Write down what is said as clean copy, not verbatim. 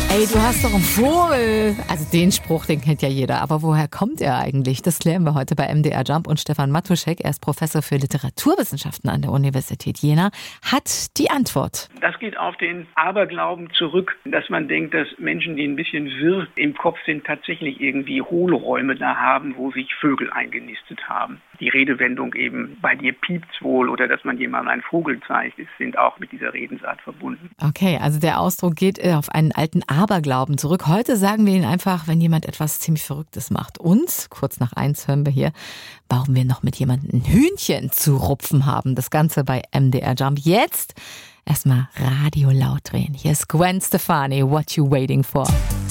Ey, du hast doch einen Vogel. Also den Spruch, den kennt ja jeder. Aber woher kommt er eigentlich? Das klären wir heute bei MDR Jump. Und Stefan Matuschek, er ist Professor für Literaturwissenschaften an der Universität Jena, hat die Antwort. Das geht auf den Aberglauben zurück, dass man denkt, dass Menschen, die ein bisschen wirr im Kopf sind, tatsächlich irgendwie Hohlräume da haben, wo sich Vögel eingenistet haben. Die Redewendung eben, bei dir piept's wohl, oder dass man jemandem einen Vogel zeigt, sind auch mit dieser Redensart verbunden. Okay, also der Ausdruck geht auf einen alten Aberglauben zurück. Heute sagen wir ihn einfach, wenn jemand etwas ziemlich Verrücktes macht. Und, kurz nach 1 hören wir hier, warum wir noch mit jemandem ein Hühnchen zu rupfen haben. Das Ganze bei MDR Jump. Jetzt erstmal Radio laut drehen. Hier ist Gwen Stefani, What You Waiting For.